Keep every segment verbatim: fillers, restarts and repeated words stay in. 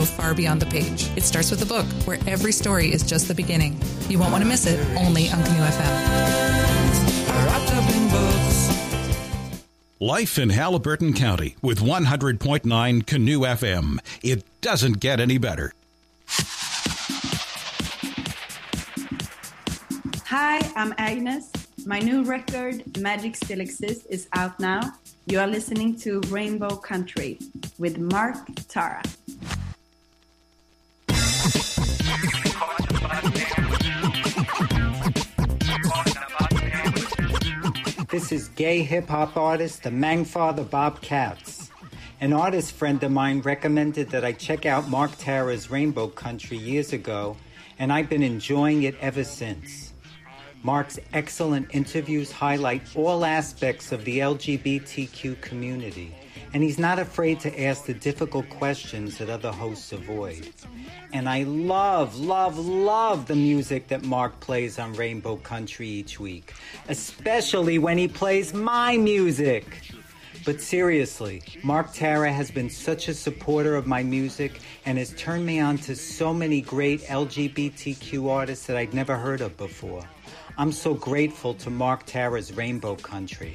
far beyond the page. It starts with a book, where every story is just the beginning. You won't want to miss it, only on Canoe F M. Life in Haliburton County with one hundred point nine Canoe F M. It doesn't get any better. Hi, I'm Agnes. My new record, Magic Still Exists, is out now. You are listening to Rainbow Country with Mark Tara. This is gay hip-hop artist, the Mangfather Bob Katz. An artist friend of mine recommended that I check out Mark Tara's Rainbow Country years ago, and I've been enjoying it ever since. Mark's excellent interviews highlight all aspects of the L G B T Q community, and he's not afraid to ask the difficult questions that other hosts avoid. And I love, love, love the music that Mark plays on Rainbow Country each week, especially when he plays my music. But seriously, Mark Tara has been such a supporter of my music and has turned me on to so many great L G B T Q artists that I'd never heard of before. I'm so grateful to Mark Tara's Rainbow Country.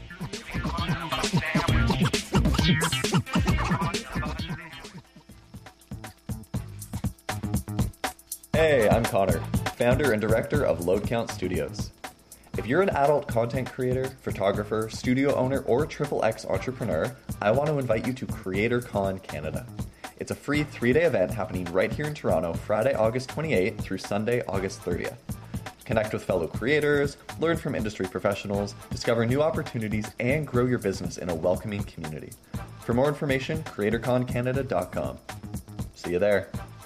Hey, I'm Connor, founder and director of Load Count Studios. If you're an adult content creator, photographer, studio owner, or triple X entrepreneur, I want to invite you to CreatorCon Canada. It's a free three-day event happening right here in Toronto, Friday, August twenty-eighth through Sunday, August thirtieth. Connect with fellow creators, learn from industry professionals, discover new opportunities, and grow your business in a welcoming community. For more information, creator con canada dot com. See you there.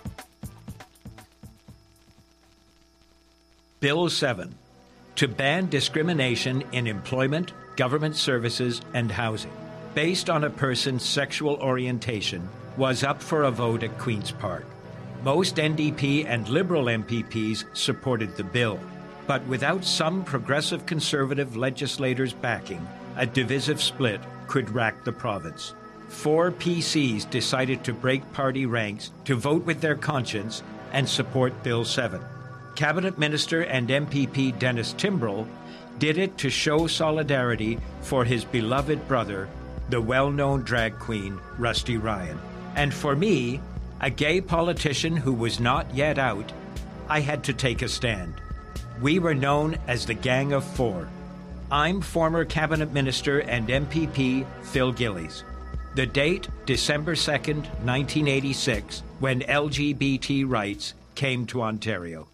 Bill seven, to ban discrimination in employment, government services, and housing, based on a person's sexual orientation, was up for a vote at Queen's Park. Most N D P and Liberal M P Ps supported the bill, but without some progressive Conservative legislators backing, a divisive split could rack the province. Four P Cs decided to break party ranks to vote with their conscience and support Bill seven. Cabinet Minister and M P P Dennis Timbrell did it to show solidarity for his beloved brother, the well-known drag queen Rusty Ryan. And for me, a gay politician who was not yet out, I had to take a stand. We were known as the Gang of Four. I'm former Cabinet Minister and M P P Phil Gillies. The date, December second, nineteen eighty-six, when L G B T rights came to Ontario.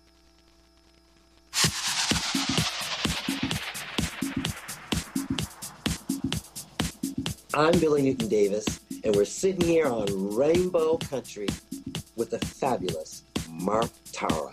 I'm Billy Newton-Davis, and we're sitting here on Rainbow Country with the fabulous Mark Tara.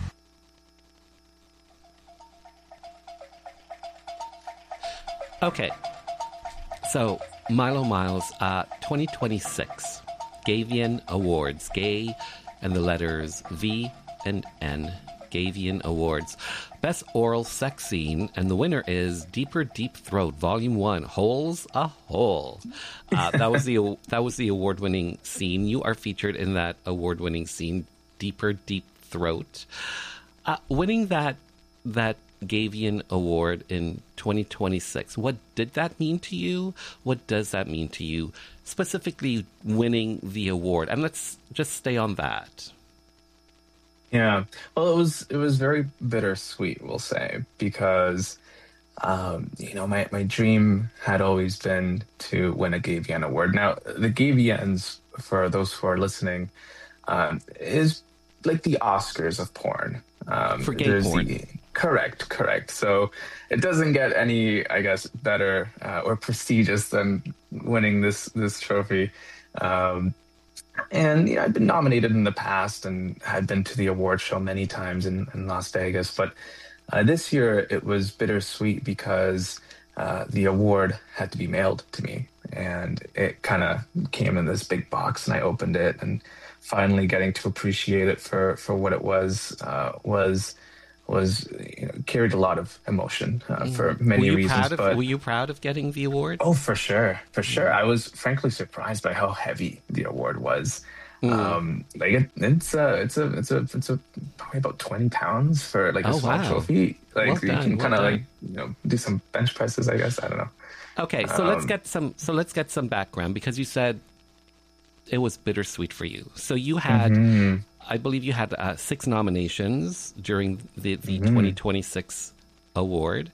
Okay, so Milo Miles, uh, twenty twenty-six Gavian Awards, gay and the letters V and N, Gavian Awards. Best Oral Sex Scene, and the winner is Deeper Deep Throat, Volume One, Holes a Hole. Uh, that was the that was the award-winning scene. You are featured in that award-winning scene, Deeper Deep Throat. Uh, winning that that Gavian Award in twenty twenty-six, what did that mean to you? What does that mean to you? Specifically, winning the award, and let's just stay on that. Yeah, well, it was it was very bittersweet, we'll say, because um, you know my, my dream had always been to win a Gavian Award. Now, the Gavians, for those who are listening, um, is like the Oscars of porn. Um, for gay porn. The, correct, correct. So it doesn't get any, I guess, better uh, or prestigious than winning this this trophy. Um, And you know, I've been nominated in the past and had been to the award show many times in, in Las Vegas. But uh, this year it was bittersweet because uh, the award had to be mailed to me. And it kind of came in this big box, and I opened it, and finally getting to appreciate it for, for what it was, uh, was was you know, carried a lot of emotion uh, for many were you reasons. Proud of, but were you proud of getting the award? Oh, for sure, for sure. I was frankly surprised by how heavy the award was. Mm. Um, like it, it's a, it's a, it's a, it's a probably about twenty pounds for like a oh, small wow. trophy. Like well you done, can kind of well like, you know, do some bench presses, I guess. I don't know. Okay. So um, let's get some, so let's get some background, because you said it was bittersweet for you. So you had, mm-hmm. I believe you had uh, six nominations during the, the mm-hmm. twenty twenty-six award.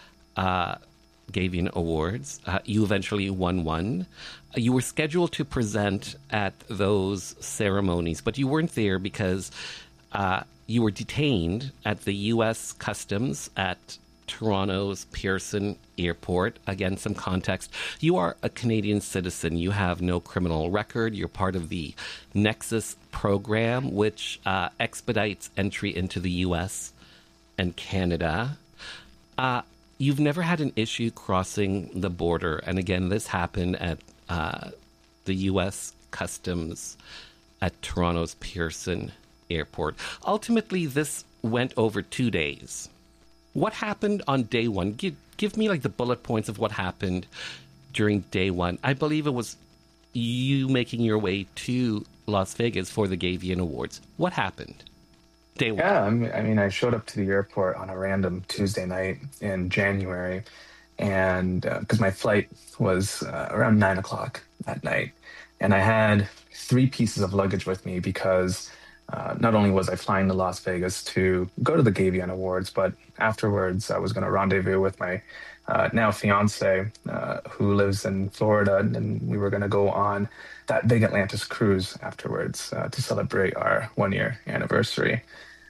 Uh, Gavian Awards. Uh, you eventually won one. Uh, you were scheduled to present at those ceremonies, but you weren't there because uh, you were detained at the U S Customs at Toronto's Pearson Airport. Again, some context. You are a Canadian citizen. You have no criminal record. You're part of the Nexus program, which uh, expedites entry into the U S and Canada. Uh, You've never had an issue crossing the border. And again, this happened at uh, the U S Customs at Toronto's Pearson Airport. Ultimately, this went over two days. What happened on day one? Give, give me like the bullet points of what happened during day one. I believe it was you making your way to Las Vegas for the Gavian Awards. What happened? Day one. Yeah, I mean, I mean, I showed up to the airport on a random Tuesday night in January, and because uh, my flight was uh, around nine o'clock that night, and I had three pieces of luggage with me because uh, not only was I flying to Las Vegas to go to the Gavian Awards, but afterwards I was going to rendezvous with my uh, now fiance, uh, who lives in Florida, and we were going to go on that big Atlantis cruise afterwards uh, to celebrate our one year anniversary.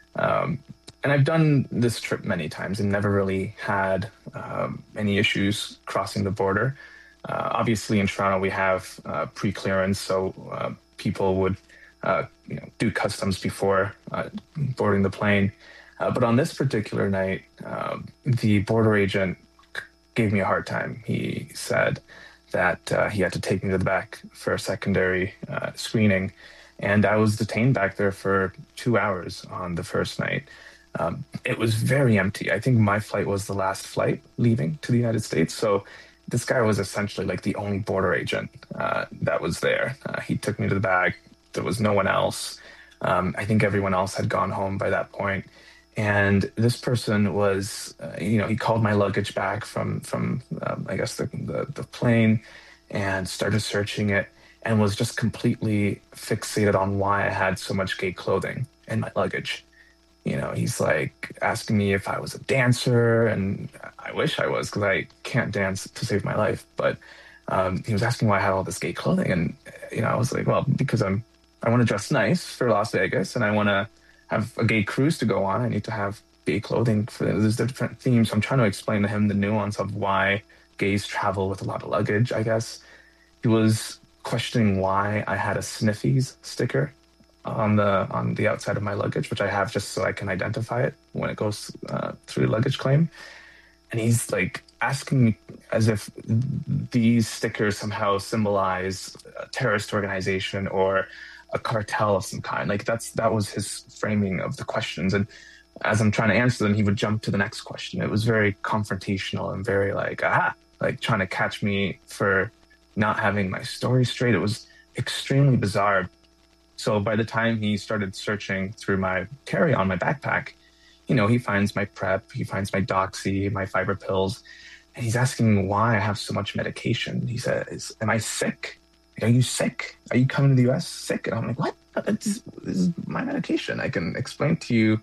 Um, and I've done this trip many times and never really had um, any issues crossing the border. Uh, obviously, in Toronto, we have uh, pre-clearance, so uh, people would uh, you know, do customs before uh, boarding the plane. Uh, but on this particular night, uh, the border agent gave me a hard time. He said that uh, he had to take me to the back for a secondary uh, screening. And I was detained back there for two hours on the first night. Um, it was very empty. I think my flight was the last flight leaving to the United States. So this guy was essentially like the only border agent uh, that was there. Uh, he took me to the back. There was no one else. Um, I think everyone else had gone home by that point. And this person was, uh, you know, he called my luggage back from, from um, I guess, the, the, the plane and started searching it, and was just completely fixated on why I had so much gay clothing in my luggage. You know, he's like asking me if I was a dancer, and I wish I was, because I can't dance to save my life. But um, he was asking why I had all this gay clothing, and you know, I was like, well, because I'm, I want to dress nice for Las Vegas, and I want to have a gay cruise to go on. I need to have gay clothing for there's different themes. So I'm trying to explain to him the nuance of why gays travel with a lot of luggage. I guess he was questioning why I had a Sniffies sticker on the on the outside of my luggage, which I have just so I can identify it when it goes uh, through luggage claim. And he's like asking me as if these stickers somehow symbolize a terrorist organization or a cartel of some kind. Like that's that was his framing of the questions. And as I'm trying to answer them, he would jump to the next question. It was very confrontational and very like, aha, like trying to catch me for not having my story straight. It was extremely bizarre. So by the time he started searching through my carry-on, my backpack, you know, he finds my PrEP, he finds my Doxy, my fiber pills, and he's asking why I have so much medication. He says, am I sick? Are you sick? Are you coming to the U S sick? And I'm like, what? This is my medication. I can explain to you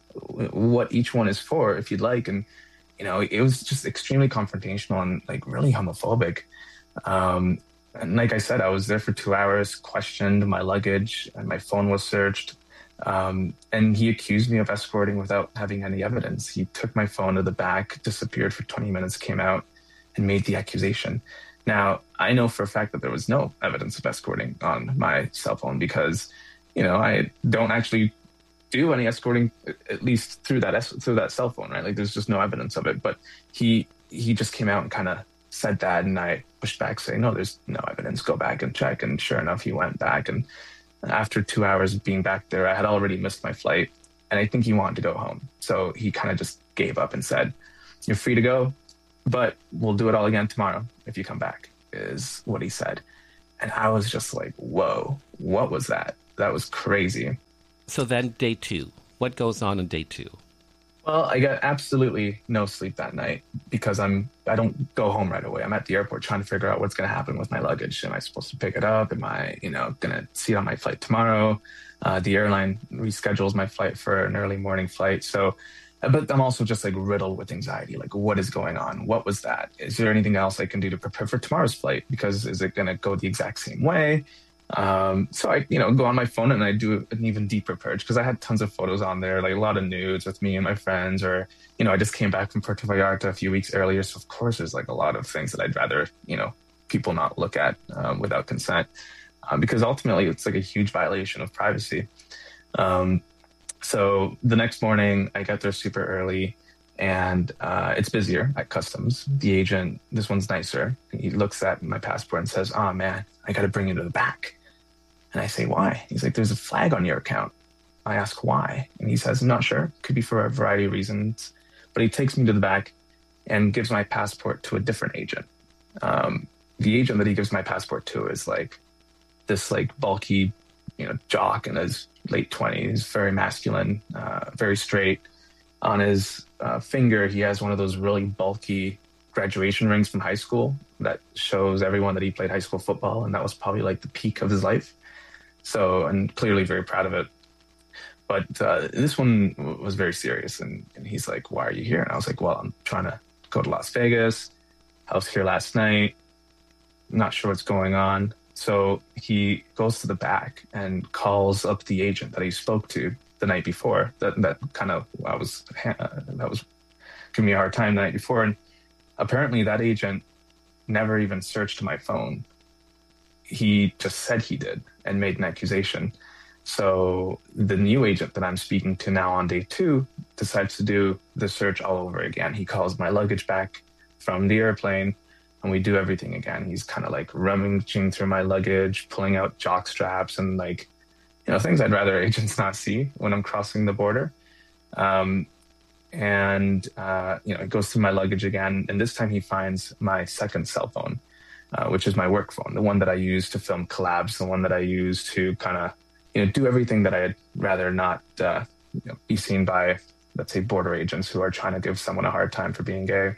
what each one is for if you'd like. And, you know, it was just extremely confrontational and like really homophobic. Um, and like I said, I was there for two hours, questioned my luggage, and my phone was searched. Um, and he accused me of escorting without having any evidence. He took my phone to the back, disappeared for twenty minutes, came out, and made the accusation. Now, I know for a fact that there was no evidence of escorting on my cell phone because, you know, I don't actually do any escorting, at least through that through that cell phone, right? Like, there's just no evidence of it. But he he just came out and kind of said that, and I pushed back, saying, no, there's no evidence, go back and check. And sure enough, he went back, and after two hours of being back there, I had already missed my flight, and I think he wanted to go home. So he kind of just gave up and said, you're free to go, but we'll do it all again tomorrow if you come back, is what he said. And I was just like, whoa, what was that? that was crazy. So then day two, what goes on in day two? Well, I got absolutely no sleep that night because I'm, I don't go home right away. I'm at the airport trying to figure out what's going to happen with my luggage. Am I supposed to pick it up? Am I, you know, going to see it on my flight tomorrow? Uh, the airline reschedules my flight for an early morning flight. So, but I'm also just like riddled with anxiety. Like, what is going on? What was that? Is there anything else I can do to prepare for tomorrow's flight? Because is it going to go the exact same way? Um, so I, you know, go on my phone and I do an even deeper purge because I had tons of photos on there, like a lot of nudes with me and my friends, or, you know, I just came back from Puerto Vallarta a few weeks earlier. So of course there's like a lot of things that I'd rather, you know, people not look at um, without consent, um, because ultimately it's like a huge violation of privacy. Um, so the next morning I get there super early and uh, it's busier at customs. The agent, this one's nicer. He looks at my passport and says, "Oh man, I got to bring you to the back." And I say, "Why?" He's like, "There's a flag on your account." I ask why. And he says, "I'm not sure. Could be for a variety of reasons." But he takes me to the back and gives my passport to a different agent. Um, the agent that he gives my passport to is like this like bulky, you know, jock in his late twenties, very masculine, uh, very straight. On his uh, finger, he has one of those really bulky graduation rings from high school that shows everyone that he played high school football. And that was probably like the peak of his life. So, and clearly very proud of it. But uh, this one was very serious. And, and he's like, "Why are you here?" And I was like, "Well, I'm trying to go to Las Vegas. I was here last night. I'm not sure what's going on." So he goes to the back and calls up the agent that he spoke to the night before. That that kind of I was uh, that was giving me a hard time the night before. And apparently that agent never even searched my phone. He just said he did and made an accusation. So the new agent that I'm speaking to now on day two decides to do the search all over again. He calls my luggage back from the airplane and we do everything again. He's kind of like rummaging through my luggage, pulling out jock straps and like, you know, things I'd rather agents not see when I'm crossing the border. Um, and, uh, you know, it goes through my luggage again. And this time he finds my second cell phone, uh, which is my work phone, the one that I use to film collabs, the one that I use to kind of, you know, do everything that I'd rather not uh, you know, be seen by, let's say, border agents who are trying to give someone a hard time for being gay.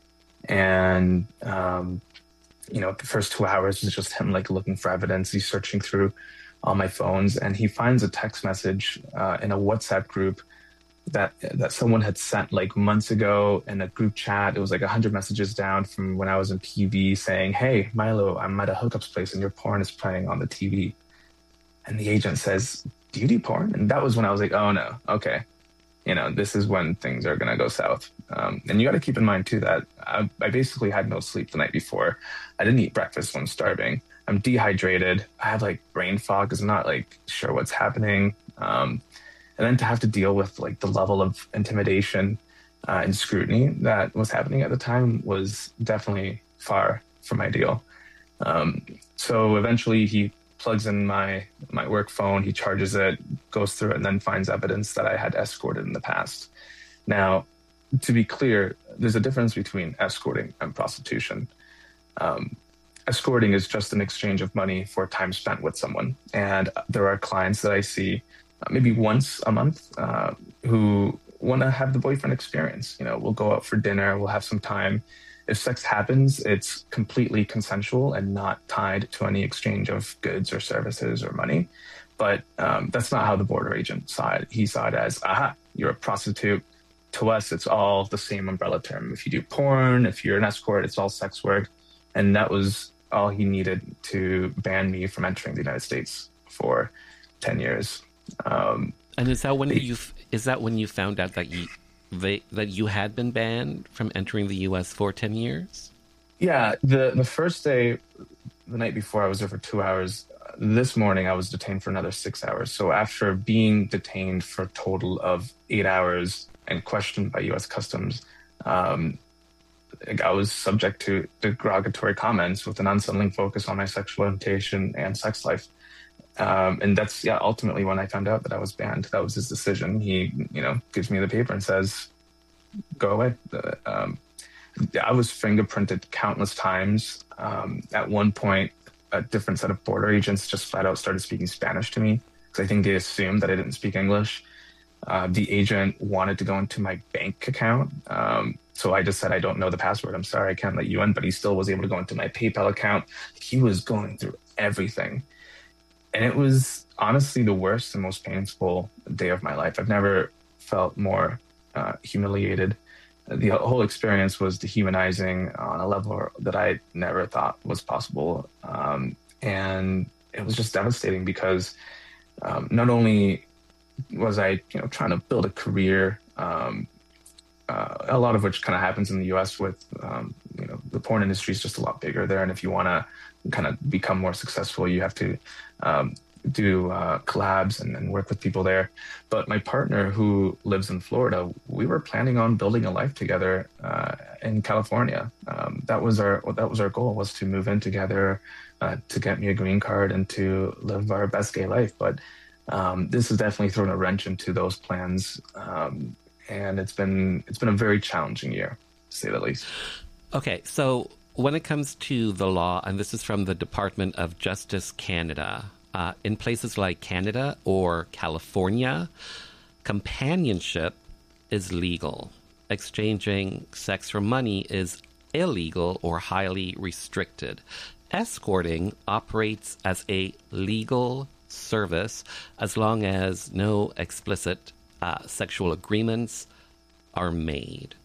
And, um, you know, the first two hours is just him like looking for evidence. He's searching through all my phones and he finds a text message uh, in a WhatsApp group that that someone had sent like months ago in a group chat. It was like a hundred messages down from when I was in P V saying, "Hey, Milo, I'm at a hookups place and your porn is playing on the T V." And the agent says, "Do you do porn?" And that was when I was like, oh no, okay. You know, this is when things are going to go south. Um, and you got to keep in mind too, that I, I basically had no sleep the night before. I didn't eat breakfast when I'm starving. I'm dehydrated. I have like brain fog because I'm not like sure what's happening. Um, and then to have to deal with like the level of intimidation uh, and scrutiny that was happening at the time was definitely far from ideal. Um, so eventually he plugs in my my work phone, he charges it, goes through it, and then finds evidence that I had escorted in the past. Now, to be clear, there's a difference between escorting and prostitution. Um, escorting is just an exchange of money for time spent with someone. And there are clients that I see uh, maybe once a month uh, who want to have the boyfriend experience. You know, we'll go out for dinner, we'll have some time. If sex happens, it's completely consensual and not tied to any exchange of goods or services or money. But um, that's not how the border agent saw it. He saw it as, aha, you're a prostitute. To us, it's all the same umbrella term. If you do porn, if you're an escort, it's all sex work. And that was all he needed to ban me from entering the United States for ten years. Um, and is that when you is that when you found out that you they that you had been banned from entering the U S for ten years? Yeah, the the first day, the night before, I was there for two hours. This morning, I was detained for another six hours. So after being detained for a total of eight hours and questioned by U S Customs, um, I was subject to derogatory comments with an unsettling focus on my sexual orientation and sex life. Um, and that's, yeah, ultimately when I found out that I was banned. That was his decision. He, you know, gives me the paper and says, go away. The, um, I was fingerprinted countless times. Um, at one point, a different set of border agents just flat out started speaking Spanish to me because I think they assumed that I didn't speak English. Uh, the agent wanted to go into my bank account. Um, so I just said, I don't know the password. I'm sorry, I can't let you in. But he still was able to go into my PayPal account. He was going through everything. And it was honestly the worst and most painful day of my life. I've never felt more uh, humiliated. The whole experience was dehumanizing on a level that I never thought was possible. Um, and it was just devastating because um, not only was I, you know, trying to build a career, um, uh, a lot of which kind of happens in the U S with, um, you know, the porn industry is just a lot bigger there. And if you want to kind of become more successful, you have to um, do uh, collabs and, and work with people there. But my partner, who lives in Florida, we were planning on building a life together uh, in California. Um, that was our that was our goal, was to move in together, uh, to get me a green card and to live our best gay life. But um, this has definitely thrown a wrench into those plans, um, and it's been it's been a very challenging year, to say the least. Okay, so when it comes to the law, and this is from the Department of Justice Canada, uh, in places like Canada or California, companionship is legal. Exchanging sex for money is illegal or highly restricted. Escorting operates as a legal service as long as no explicit uh, sexual agreements are made.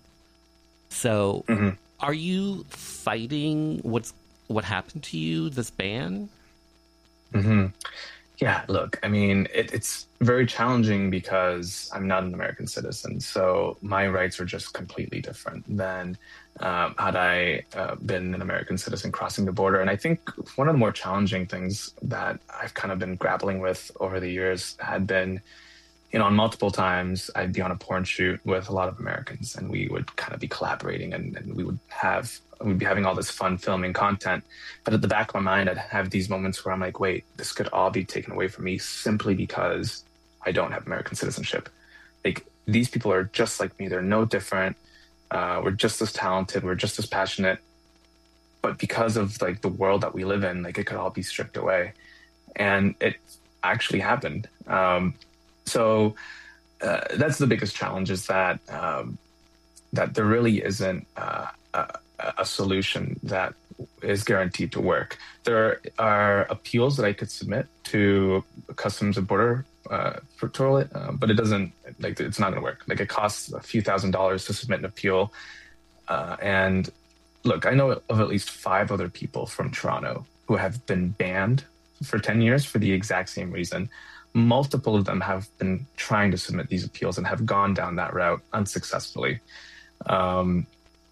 So, mm-hmm. Are you fighting what's what happened to you, this ban? Mm-hmm. Yeah, look, I mean, it, it's very challenging because I'm not an American citizen, so my rights are just completely different than um, had I uh, been an American citizen crossing the border. And I think one of the more challenging things that I've kind of been grappling with over the years had been, you know, on multiple times, I'd be on a porn shoot with a lot of Americans, and we would kind of be collaborating, and, and we would have, we'd be having all this fun filming content. But at the back of my mind, I'd have these moments where I'm like, wait, this could all be taken away from me simply because I don't have American citizenship. Like, these people are just like me. They're no different. Uh, we're just as talented. We're just as passionate. But because of like the world that we live in, like, it could all be stripped away. And it actually happened. Um, So uh, that's the biggest challenge, is that um, that there really isn't uh, a, a solution that is guaranteed to work. There are appeals that I could submit to Customs and Border uh, Patrol, uh, but it doesn't, like, it's not going to work. Like, it costs a few thousand dollars to submit an appeal. Uh, and look, I know of at least five other people from Toronto who have been banned for ten years for the exact same reason. Multiple of them have been trying to submit these appeals and have gone down that route unsuccessfully. Um,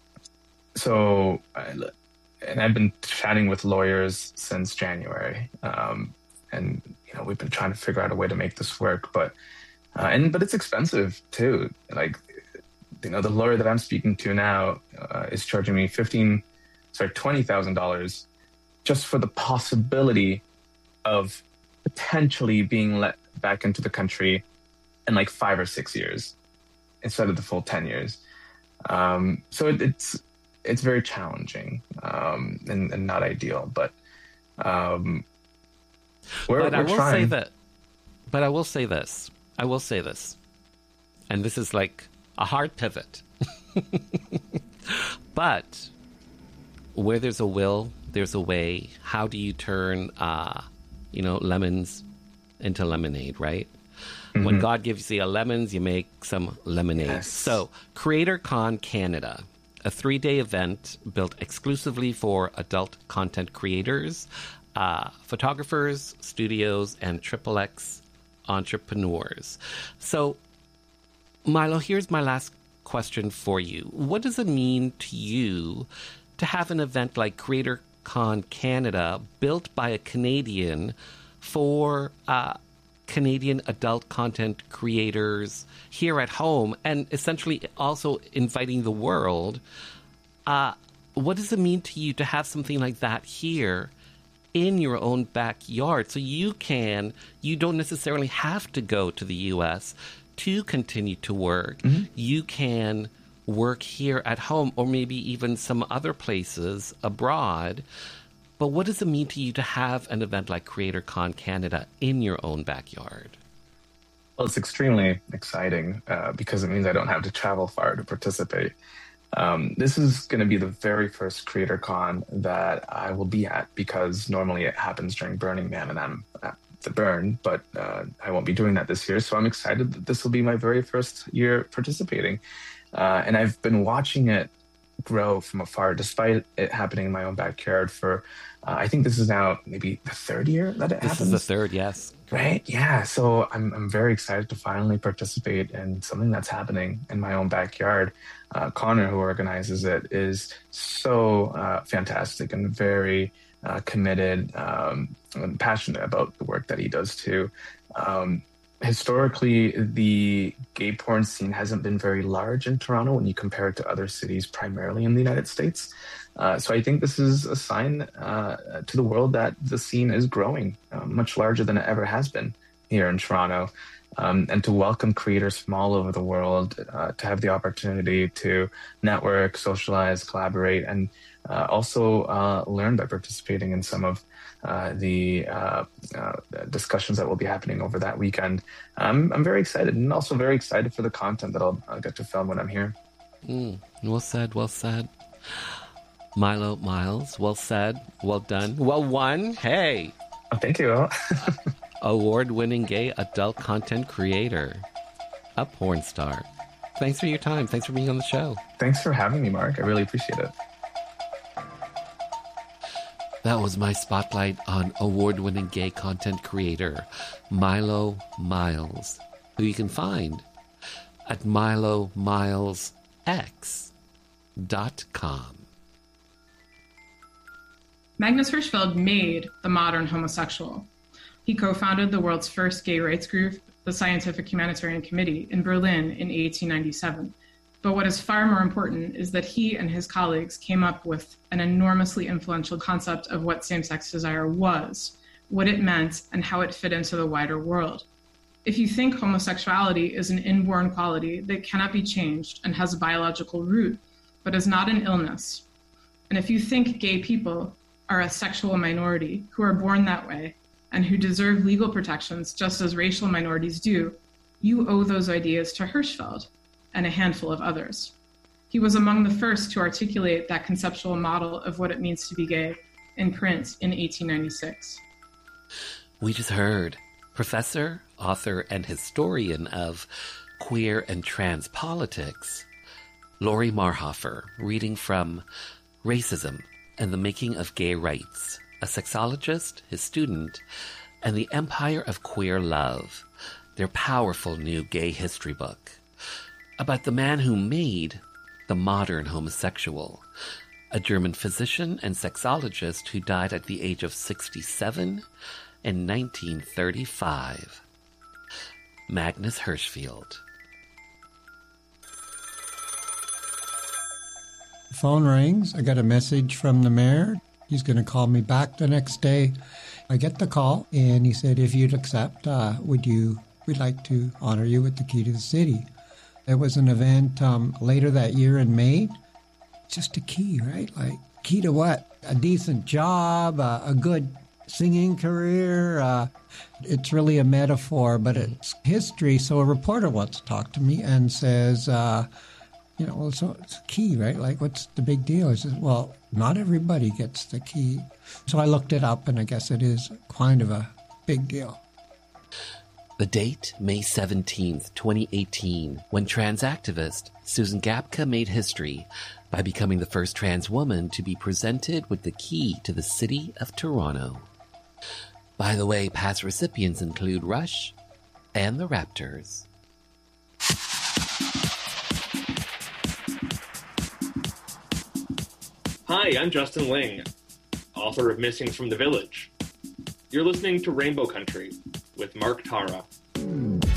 so, and I've been chatting with lawyers since January, um, and you know, we've been trying to figure out a way to make this work. But uh, and but it's expensive too. Like, you know, the lawyer that I'm speaking to now uh, is charging me fifteen, sorry, twenty thousand dollars just for the possibility of potentially being let back into the country in like five or six years instead of the full ten years. Um, so it, it's it's very challenging um, and, and not ideal, but um, we're, but we're I will trying. say that. But I will say this. I will say this, and this is like a hard pivot. But where there's a will, there's a way. How do you turn Uh, you know, lemons into lemonade, right? Mm-hmm. When God gives you lemons, you make some lemonade. Yes. So, CreatorCon Canada, a three-day event built exclusively for adult content creators, uh, photographers, studios, and triple X entrepreneurs. So, Milo, here's my last question for you. What does it mean to you to have an event like CreatorCon Con Canada, built by a Canadian for uh, Canadian adult content creators here at home, and essentially also inviting the world? Uh, what does it mean to you to have something like that here in your own backyard? So you can, you don't necessarily have to go to the U S to continue to work. Mm-hmm. You can work here at home, or maybe even some other places abroad. But what does it mean to you to have an event like CreatorCon Canada in your own backyard? Well, it's extremely exciting uh, because it means I don't have to travel far to participate. Um, this is going to be the very first CreatorCon that I will be at, because normally it happens during Burning Man and I'm at the Burn, but uh, I won't be doing that this year. So I'm excited that this will be my very first year participating. Uh, and I've been watching it grow from afar, despite it happening in my own backyard for, uh, I think this is now maybe the third year that it this happens. This is the third, yes. Right? Yeah. So I'm I'm very excited to finally participate in something that's happening in my own backyard. Uh, Connor, who organizes it, is so uh, fantastic and very uh, committed um, and passionate about the work that he does too. Um, Historically, the gay porn scene hasn't been very large in Toronto when you compare it to other cities, primarily in the United States. Uh, so I think this is a sign uh, to the world that the scene is growing uh, much larger than it ever has been here in Toronto. Um, and to welcome creators from all over the world, uh, to have the opportunity to network, socialize, collaborate, and uh, also uh, learn by participating in some of uh, the uh, uh, discussions that will be happening over that weekend. Um, I'm very excited, and also very excited for the content that I'll, I'll get to film when I'm here. Mm, well said, well said. Milo Miles, well said, well done, well won. Hey. Oh, thank you. Award-winning gay adult content creator, a porn star. Thanks for your time. Thanks for being on the show. Thanks for having me, Mark. I really appreciate it. That was my spotlight on award-winning gay content creator, Milo Miles, who you can find at milo miles x dot com. Magnus Hirschfeld made the modern homosexual. He co-founded the world's first gay rights group, the Scientific Humanitarian Committee, in Berlin in eighteen ninety-seven. But what is far more important is that he and his colleagues came up with an enormously influential concept of what same-sex desire was, what it meant, and how it fit into the wider world. If you think homosexuality is an inborn quality that cannot be changed and has a biological root, but is not an illness, and if you think gay people are a sexual minority who are born that way and who deserve legal protections just as racial minorities do, you owe those ideas to Hirschfeld and a handful of others. He was among the first to articulate that conceptual model of what it means to be gay in print in eighteen ninety-six. We just heard professor, author, and historian of queer and trans politics, Lori Marhofer, reading from Racism and the Making of Gay Rights, a sexologist, his student, and the Empire of Queer Love, their powerful new gay history book, about the man who made the modern homosexual, a German physician and sexologist who died at the age of sixty-seven in nineteen thirty-five. Magnus Hirschfeld. Phone rings. I got a message from the mayor. He's going to call me back the next day. I get the call, and he said, if you'd accept, uh, would you, we'd like to honor you with the key to the city. There was an event um, later that year in May. Just a key, right? Like, key to what? A decent job, uh, a good singing career. Uh, it's really a metaphor, but it's history. So a reporter wants to talk to me and says, uh, you know, well, so it's a key, right? Like, what's the big deal? I says, well, not everybody gets the key. So I looked it up, and I guess it is kind of a big deal. The date, May seventeenth, twenty eighteen, when trans activist Susan Gapka made history by becoming the first trans woman to be presented with the key to the city of Toronto. By the way, past recipients include Rush and the Raptors. Hi, I'm Justin Ling, author of Missing from the Village. You're listening to Rainbow Country with Mark Tara.